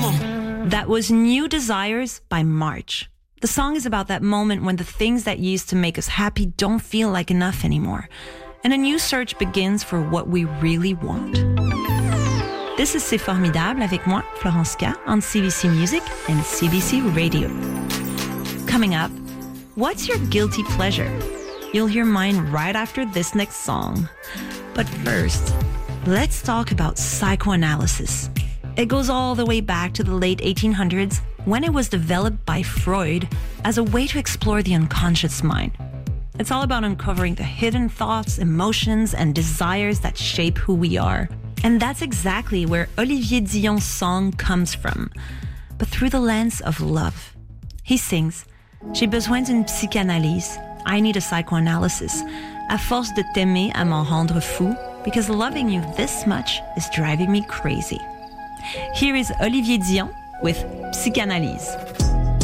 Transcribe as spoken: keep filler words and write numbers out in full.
moment. That was New Desires by March. The song is about that moment when the things that used to make us happy don't feel like enough anymore, and a new search begins for what we really want. This is C'est Formidable avec moi, Florence K, on C B C Music and C B C Radio. Coming up, what's your guilty pleasure? You'll hear mine right after this next song. But first, let's talk about psychoanalysis. It goes all the way back to the late eighteen hundreds when it was developed by Freud as a way to explore the unconscious mind. It's all about uncovering the hidden thoughts, emotions, and desires that shape who we are. And that's exactly where Olivier Dion's song comes from, but through the lens of love. He sings, J'ai besoin d'une psychanalyse. I need a psychoanalysis. À force de t'aimer à m'en rendre fou, because loving you this much is driving me crazy. Here is Olivier Dion with Psychanalyse.